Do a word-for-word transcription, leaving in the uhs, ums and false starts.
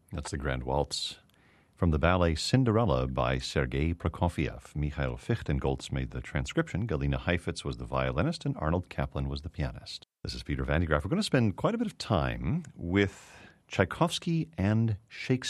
That's the Grand Waltz from the ballet Cinderella by Sergei Prokofiev. Mikhail Fichtengoltz made the transcription. Galina Heifetz was the violinist, and Arnold Kaplan was the pianist. This is Peter Van de Graaff. We're going to spend quite a bit of time with Tchaikovsky and Shakespeare.